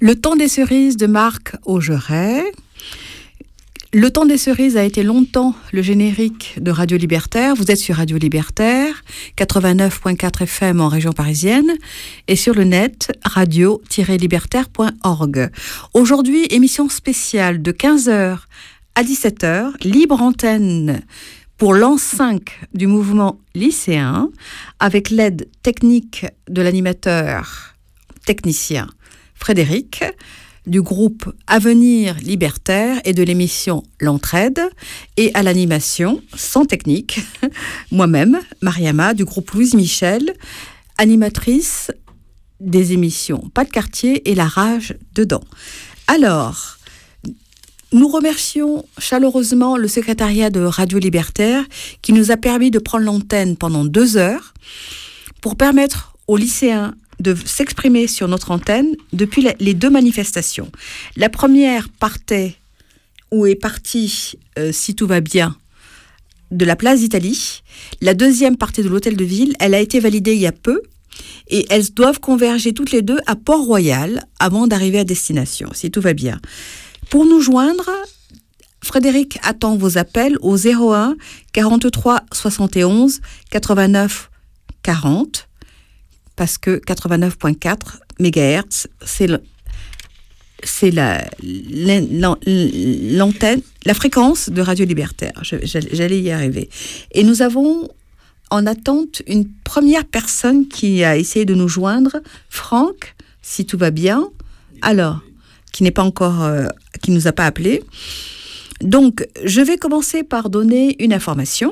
Le temps des cerises de Marc Augeret. Le temps des cerises a été longtemps le générique de Radio Libertaire. Vous êtes sur Radio Libertaire, 89.4 FM en région parisienne et sur le net radio-libertaire.org. Aujourd'hui, émission spéciale de 15h à 17h, libre antenne pour l'an 5 du mouvement lycéen, avec l'aide technique de l'animateur technicien Frédéric, du groupe Avenir Libertaire et de l'émission L'Entraide, et à l'animation, sans technique, moi-même, Mariama, du groupe Louise Michel, animatrice des émissions Pas de quartier et La Rage dedans. Alors, nous remercions chaleureusement le secrétariat de Radio Libertaire qui nous a permis de prendre l'antenne pendant 2 heures pour permettre aux lycéens de s'exprimer sur notre antenne depuis les 2 manifestations. La première partait, ou est partie, si tout va bien, de la place d'Italie. La deuxième partait de l'hôtel de ville. Elle a été validée il y a peu et elles doivent converger toutes les 2 à Port-Royal avant d'arriver à destination, si tout va bien. Pour nous joindre, Frédéric attend vos appels au 01 43 71 89 40. Parce que 89.4 MHz, c'est l'antenne, la fréquence de Radio Libertaire. J'allais y arriver. Et nous avons en attente une première personne qui a essayé de nous joindre, Franck, si tout va bien. Alors, qui n'est pas encore, qui nous a pas appelé. Donc, je vais commencer par donner une information.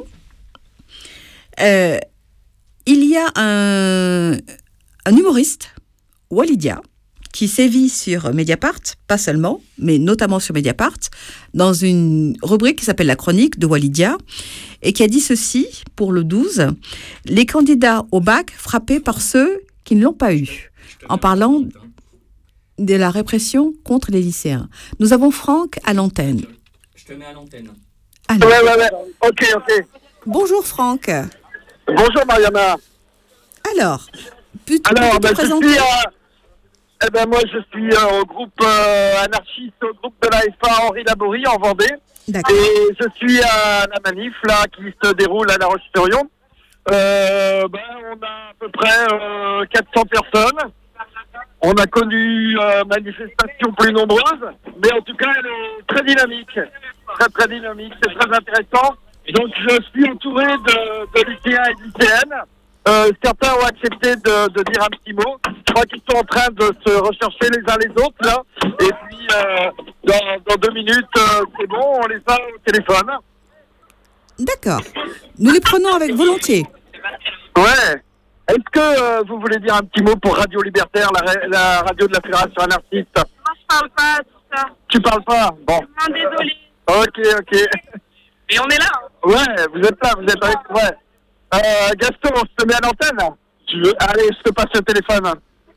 Il y a un humoriste, Walidia, qui sévit sur Mediapart, pas seulement, mais notamment sur Mediapart, dans une rubrique qui s'appelle La Chronique de Walidia, et qui a dit ceci pour le 12, « Les candidats au bac frappés par ceux qui ne l'ont pas eu », en parlant de la répression contre les lycéens. Nous avons Franck à l'antenne. Je te mets à l'antenne. Alors. Ouais. Ok. Bonjour Franck. Bonjour Mariama. Alors, peux-tu te présenter? Moi je suis au groupe anarchiste, au groupe de la FA Henri Laborie en Vendée. D'accord. Et je suis à la manif là qui se déroule à La Roche-sur-Yon. On a à peu près 400 personnes. On a connu manifestations plus nombreuses, mais en tout cas elle est très dynamique. Très dynamique, c'est très intéressant. Donc je suis entouré de lycéens et lycéennes. Certains ont accepté de dire un petit mot. Je crois qu'ils sont en train de se rechercher les uns les autres là. Et puis dans 2 minutes, c'est bon, on les a au téléphone. D'accord. Nous les prenons avec volontiers. Ouais. Est-ce que vous voulez dire un petit mot pour Radio Libertaire, la radio de la Fédération anarchiste? Moi, je parle pas, tout ça. Tu parles pas? Bon. Non, désolé. Ok. Mais on est là. Ouais, vous êtes là, vous êtes avec... Ouais. Gaston, je te mets à l'antenne. Allez, je te passe le téléphone.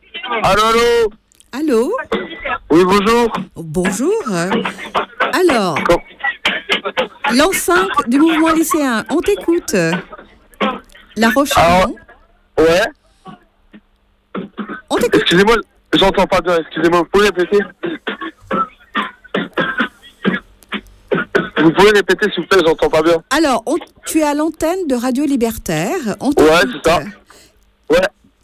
Allô? Oui, bonjour. Bonjour. Alors, l'an 5 du mouvement lycéen, on t'écoute. La Roche-sur-Yon. Ouais. On t'écoute. Excusez-moi, j'entends pas bien. Excusez-moi, vous pouvez répéter? Vous pouvez répéter s'il vous plaît, j'entends pas bien. Alors, tu es à l'antenne de Radio Libertaire. On ouais, c'est ça. Ouais.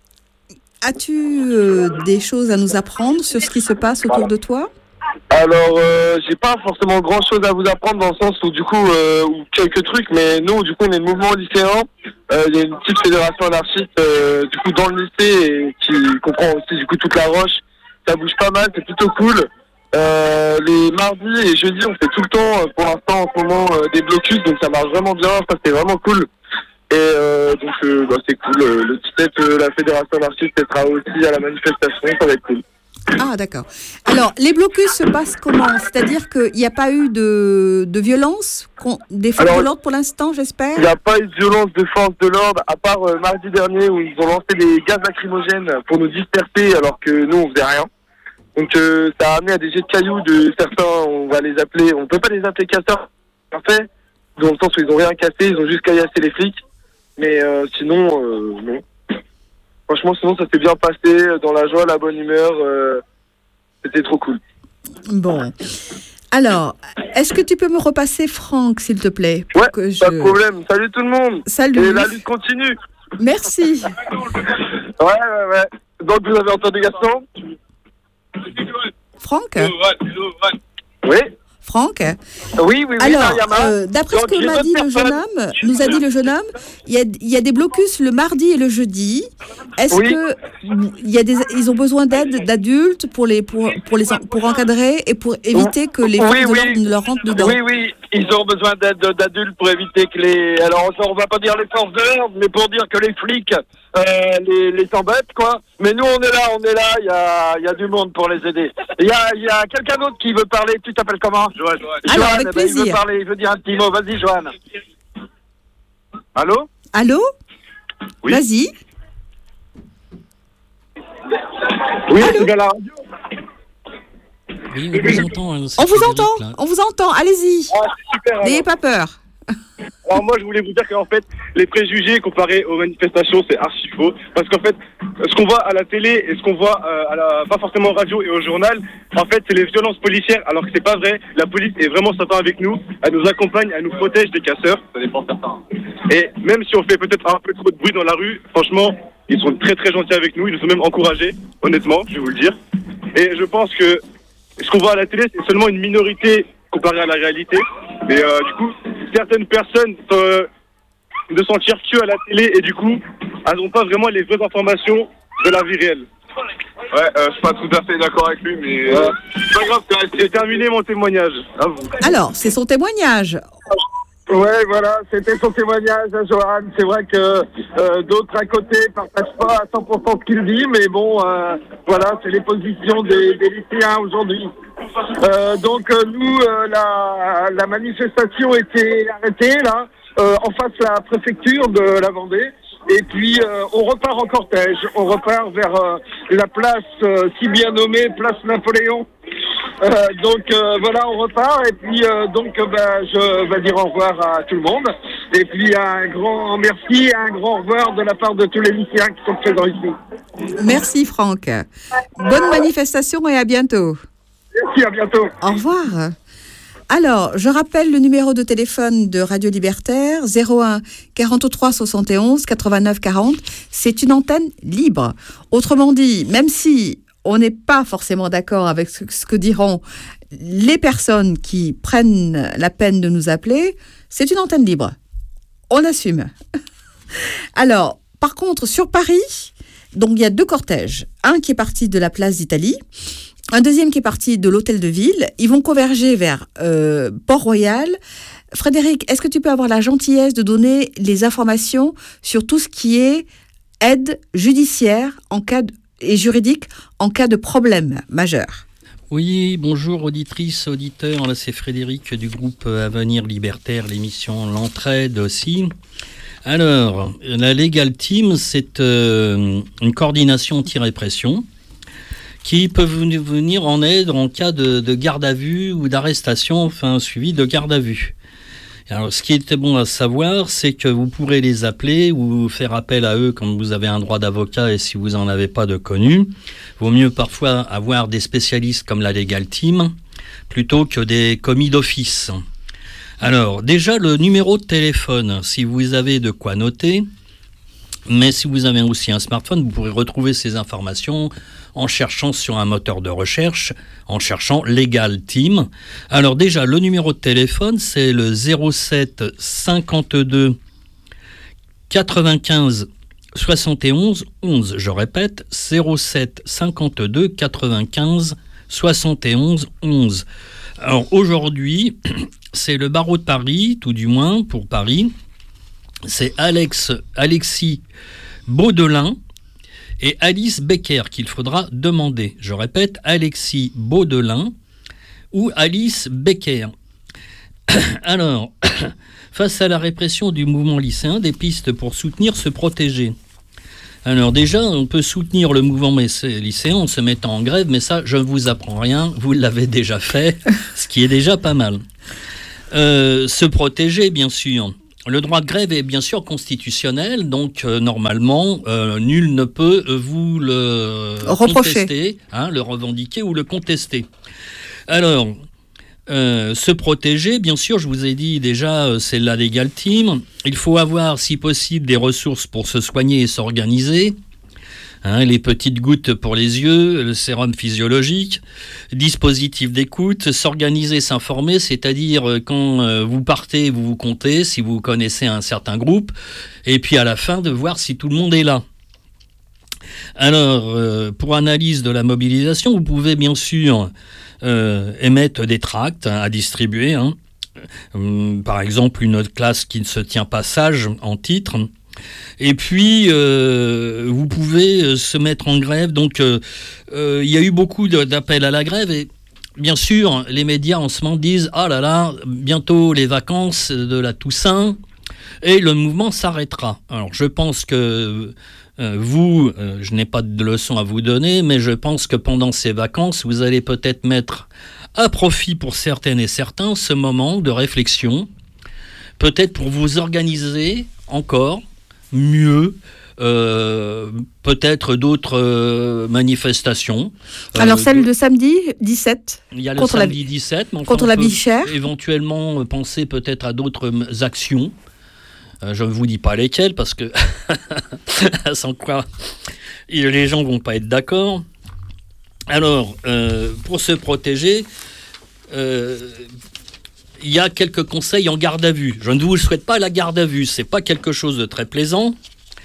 As-tu des choses à nous apprendre sur ce qui se passe autour de toi? Alors, j'ai pas forcément grand-chose à vous apprendre dans le sens où, du coup, ou quelques trucs, mais nous, du coup, on est le mouvement lycéen. Il y a une petite fédération anarchiste, du coup, dans le lycée, et qui comprend aussi, du coup, toute la Roche. Ça bouge pas mal, c'est plutôt cool. Les mardis et jeudis, on fait tout le temps, pour l'instant, en ce moment, des blocus, donc ça marche vraiment bien, ça c'est vraiment cool. Et donc, c'est cool. Le 17, la fédération anarchiste sera aussi à la manifestation, ça va être cool. Ah, d'accord. Alors, les blocus se passent comment? C'est-à-dire qu'il n'y a pas eu de violence, des forces de l'ordre pour l'instant, j'espère? Il n'y a pas eu de violence de forces de l'ordre, à part mardi dernier où ils ont lancé des gaz lacrymogènes pour nous disperser alors que nous, on faisait rien. Donc, ça a amené à des jets de cailloux de certains, on va les appeler, on peut pas les appeler casseurs, en fait, dans le sens où ils ont rien cassé, ils ont juste caillassé les flics. Mais sinon, non. Franchement, sinon, ça s'est bien passé, dans la joie, la bonne humeur. C'était trop cool. Bon. Alors, est-ce que tu peux me repasser Franck, s'il te plaît? Ouais, pas de problème. Salut tout le monde. Salut. Et la lutte continue. Merci. Ouais. Donc, vous avez entendu Gaston? Franck? Oui. Franck? Oui, Alors, Mariama. d'après ce Donc, que j'ai m'a d'autres dit le jeune personnes. homme, nous a dit le jeune homme, il y a des blocus le mardi et le jeudi. Est-ce Oui. que ils ont besoin d'aide d'adultes pour encadrer et pour éviter que les forces de l'ordre ne leur rentrent dedans? Oui, ils ont besoin d'aide d'adultes pour éviter que les... Alors, on va pas dire les forces de l'ordre, mais pour dire que les flics les embêtent, quoi. Mais nous, on est là, il y a du monde pour les aider. Il y a quelqu'un d'autre qui veut parler. Tu t'appelles comment? Joanne. Alors, avec plaisir. Il veut parler, il veut dire un petit mot. Vas-y, Joanne. Allô? Oui. Vas-y. Oui, c'est bien la radio. Oui, on vous entend. Hein, On vous entend. Allez-y. Ah, c'est super. N'ayez pas peur. Alors moi je voulais vous dire qu'en fait les préjugés comparés aux manifestations c'est archi faux, parce qu'en fait ce qu'on voit à la télé et ce qu'on voit pas forcément en radio et au journal, en fait c'est les violences policières, alors que c'est pas vrai. La police est vraiment sympa avec nous, elle nous accompagne, elle nous protège des casseurs. Ça dépend certains. Et même si on fait peut-être un peu trop de bruit dans la rue, franchement ils sont très très gentils avec nous, ils nous sont même encouragés, honnêtement, je vais vous le dire. Et je pense que ce qu'on voit à la télé c'est seulement une minorité comparé à la réalité. Mais du coup, certaines personnes ne s'en tirent que à la télé et du coup, elles n'ont pas vraiment les vraies informations de la vie réelle. Ouais, je suis pas tout à fait d'accord avec lui, mais c'est pas grave, j'ai terminé mon témoignage. À vous. Alors, c'est son témoignage. Ouais, voilà, c'était son témoignage à Johan. C'est vrai que d'autres à côté partagent pas à 100% ce qu'il dit, mais bon, voilà, c'est les positions des lycéens aujourd'hui. Donc nous, la manifestation était arrêtée là, en face de la préfecture de la Vendée. Et puis on repart en cortège, on repart vers la place si bien nommée place Napoléon. Donc voilà, on repart et puis je vais dire au revoir à tout le monde. Et puis un grand merci, un grand au revoir de la part de tous les lycéens qui sont présents ici. Merci Franck. Bonne manifestation et à bientôt. Merci, à bientôt. Au revoir. Alors, je rappelle le numéro de téléphone de Radio Libertaire, 01 43 71 89 40. C'est une antenne libre. Autrement dit, même si on n'est pas forcément d'accord avec ce que diront les personnes qui prennent la peine de nous appeler, c'est une antenne libre. On assume. Alors, par contre, sur Paris, donc il y a 2 cortèges. Un qui est parti de la place d'Italie, un deuxième qui est parti de l'hôtel de ville. Ils vont converger vers Port-Royal. Frédéric, est-ce que tu peux avoir la gentillesse de donner les informations sur tout ce qui est aide judiciaire et juridique en cas de problème majeur? Oui, bonjour auditrices, auditeurs. Là, c'est Frédéric du groupe Avenir Libertaire, l'émission L'Entraide aussi. Alors, la Legal Team, c'est une coordination anti-répression qui peut venir en aide en cas de garde à vue ou d'arrestation, enfin suivi de garde à vue. Alors, ce qui était bon à savoir, c'est que vous pourrez les appeler ou faire appel à eux quand vous avez un droit d'avocat et si vous n'en avez pas de connu. Vaut mieux parfois avoir des spécialistes comme la Legal Team plutôt que des commis d'office. Alors, déjà, le numéro de téléphone, si vous avez de quoi noter, mais si vous avez aussi un smartphone, vous pourrez retrouver ces informations en cherchant sur un moteur de recherche, en cherchant Legal Team. Alors déjà, le numéro de téléphone, c'est le 07 52 95 71 11. Je répète, 07 52 95 71 11. Alors aujourd'hui, c'est le barreau de Paris, tout du moins pour Paris. C'est Alexis Baudelin et Alice Becker qu'il faudra demander. Je répète, Alexis Baudelin ou Alice Becker. Alors, face à la répression du mouvement lycéen, des pistes pour soutenir, se protéger. Alors déjà, on peut soutenir le mouvement lycéen en se mettant en grève, mais ça, je ne vous apprends rien, vous l'avez déjà fait, ce qui est déjà pas mal. Se protéger, bien sûr. le droit de grève est bien sûr constitutionnel, donc normalement, nul ne peut vous le contester, le revendiquer ou le contester. Alors, se protéger, bien sûr, je vous ai dit déjà, c'est la Legal Team. Il faut avoir, si possible, des ressources pour se soigner et s'organiser. Les petites gouttes pour les yeux, le sérum physiologique, dispositif d'écoute, s'organiser, s'informer, c'est-à-dire quand vous partez, vous vous comptez, si vous connaissez un certain groupe, et puis à la fin de voir si tout le monde est là. Alors, pour analyse de la mobilisation, vous pouvez bien sûr émettre des tracts à distribuer. Par exemple, une autre classe qui ne se tient pas sage en titre. Et puis, vous pouvez se mettre en grève. Donc, il y a eu beaucoup d'appels à la grève. Et bien sûr, les médias en ce moment disent « Ah là là, bientôt les vacances de la Toussaint et le mouvement s'arrêtera ». Alors, je pense que je n'ai pas de leçon à vous donner, mais je pense que pendant ces vacances, vous allez peut-être mettre à profit pour certaines et certains ce moment de réflexion, peut-être pour vous organiser encore mieux, peut-être d'autres manifestations. Alors celle de samedi 17. Il y a le samedi 17, mais enfin, contre la vie chère. Éventuellement penser peut-être à d'autres actions. Je ne vous dis pas lesquelles parce que sans quoi les gens ne vont pas être d'accord. Alors, pour se protéger, il y a quelques conseils en garde à vue. Je ne vous souhaite pas la garde à vue, c'est pas quelque chose de très plaisant.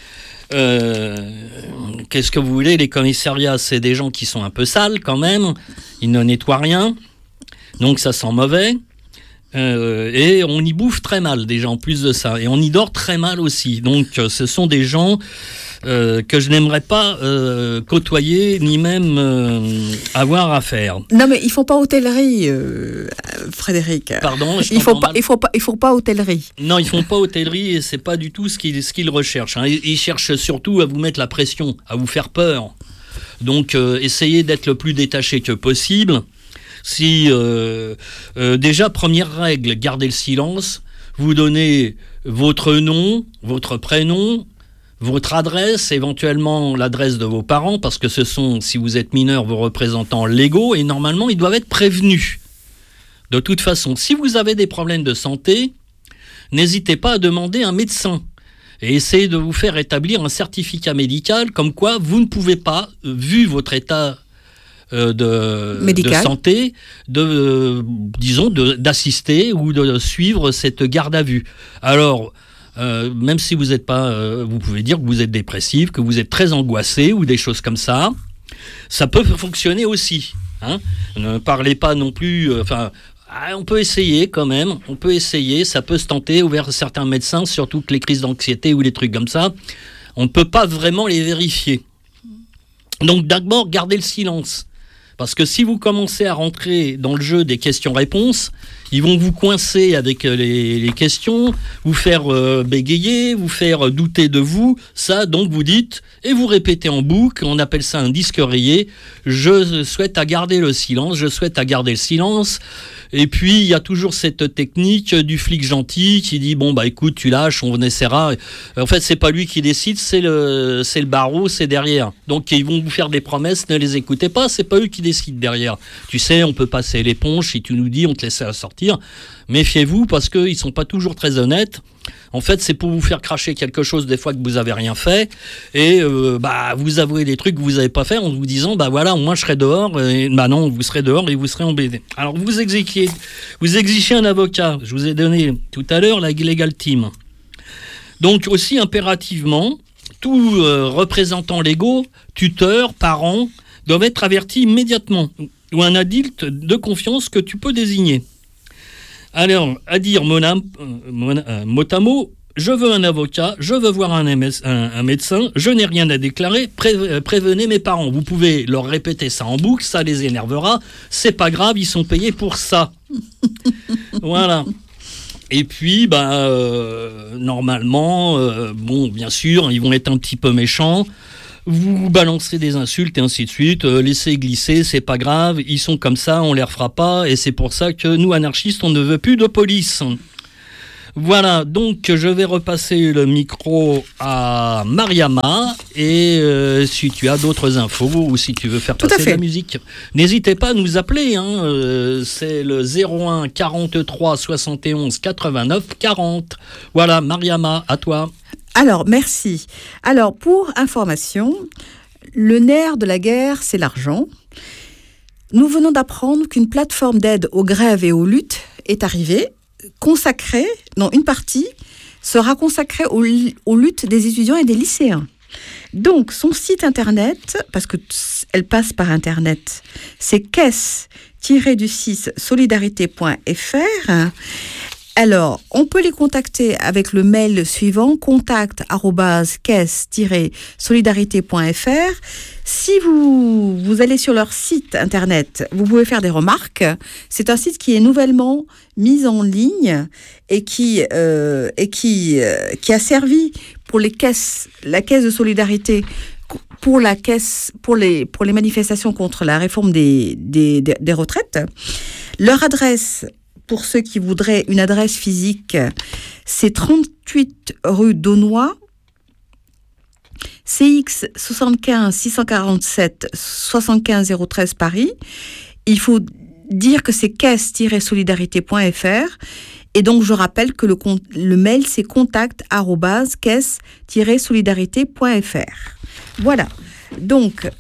Qu'est-ce que vous voulez, les commissariats, c'est des gens qui sont un peu sales quand même, ils ne nettoient rien, donc ça sent mauvais. Et on y bouffe très mal déjà en plus de ça, et on y dort très mal aussi. Donc ce sont des gens que je n'aimerais pas côtoyer ni même avoir affaire. Non mais ils font pas hôtellerie, Frédéric. Pardon, ils font pas hôtellerie. Non, ils font pas hôtellerie et c'est pas du tout ce qu'ils recherchent. Ils cherchent surtout à vous mettre la pression, à vous faire peur. Donc essayez d'être le plus détaché que possible. Si déjà, première règle, gardez le silence, vous donnez votre nom, votre prénom, votre adresse, éventuellement l'adresse de vos parents, parce que ce sont, si vous êtes mineur, vos représentants légaux, et normalement, ils doivent être prévenus. De toute façon, si vous avez des problèmes de santé, n'hésitez pas à demander un médecin. Et essayez de vous faire établir un certificat médical, comme quoi vous ne pouvez pas, vu votre état de santé, d'assister ou de suivre cette garde à vue. Alors, même si vous n'êtes pas, vous pouvez dire que vous êtes dépressif, que vous êtes très angoissé ou des choses comme ça. Ça peut fonctionner aussi. Ne parlez pas non plus. On peut essayer quand même. On peut essayer. Ça peut se tenter vers certains médecins, surtout que les crises d'anxiété ou les trucs comme ça, on ne peut pas vraiment les vérifier. Donc d'abord, gardez le silence. Parce que si vous commencez à rentrer dans le jeu des questions-réponses, ils vont vous coincer avec les questions, vous faire bégayer, vous faire douter de vous. Ça, donc, vous dites, et vous répétez en boucle, on appelle ça un disque rayé. Je souhaite à garder le silence, je souhaite à garder le silence. Et puis, il y a toujours cette technique du flic gentil qui dit, bon, bah écoute, tu lâches, on essaiera. En fait, c'est pas lui qui décide, c'est le barreau, c'est derrière. Donc, ils vont vous faire des promesses, ne les écoutez pas, c'est pas eux qui décident derrière. Tu sais, on peut passer l'éponge, si tu nous dis, on te laisse sortir. Méfiez-vous, parce qu'ils sont pas toujours très honnêtes. En fait, c'est pour vous faire cracher quelque chose des fois que vous avez rien fait et vous avouez des trucs que vous n'avez pas fait en vous disant voilà, moi je serai dehors et non, vous serez dehors et vous serez embêté. Alors vous exigez un avocat. Je vous ai donné tout à l'heure la Legal Team. Donc aussi impérativement, tous représentants légaux, tuteurs, parents doivent être avertis immédiatement ou un adulte de confiance que tu peux désigner. Alors, à dire mot à mot, je veux un avocat, je veux voir un médecin, je n'ai rien à déclarer, prévenez mes parents. Vous pouvez leur répéter ça en boucle, ça les énervera, c'est pas grave, ils sont payés pour ça. Voilà. Et puis, normalement, bien sûr, ils vont être un petit peu méchants. Vous balancerez des insultes et ainsi de suite, laissez glisser, c'est pas grave, ils sont comme ça, on les refera pas, et c'est pour ça que nous, anarchistes, on ne veut plus de police. Voilà, donc je vais repasser le micro à Mariama et si tu as d'autres infos ou si tu veux faire passer de la musique, n'hésitez pas à nous appeler, c'est le 01 43 71 89 40. Voilà, Mariama, à toi. Alors, merci. Alors, pour information, le nerf de la guerre, c'est l'argent. Nous venons d'apprendre qu'une plateforme d'aide aux grèves et aux luttes est arrivée, une partie sera consacrée aux luttes des étudiants et des lycéens. Donc, son site internet, parce qu'elle passe par internet, c'est caisse-solidarité.fr. Alors, on peut les contacter avec le mail suivant, contact@caisse-solidarité.fr. Si vous allez sur leur site internet, vous pouvez faire des remarques. C'est un site qui est nouvellement mis en ligne et qui a servi pour la caisse de solidarité, pour les manifestations contre la réforme des retraites. Leur adresse, pour ceux qui voudraient une adresse physique, c'est 38 rue d'Aunois, CX 75 647 75 013 Paris. Il faut dire que c'est caisse-solidarité.fr. Et donc, je rappelle que le mail, c'est contact@caisse-solidarité.fr. Voilà. Donc,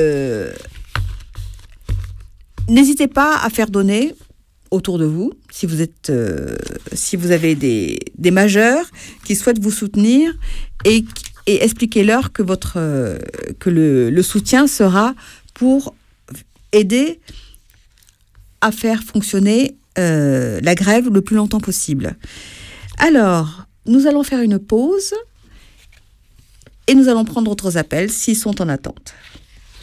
n'hésitez pas à faire donner autour de vous, si vous avez des majeurs qui souhaitent vous soutenir et expliquez-leur que le soutien sera pour aider à faire fonctionner la grève le plus longtemps possible. Alors, nous allons faire une pause et nous allons prendre d'autres appels s'ils sont en attente.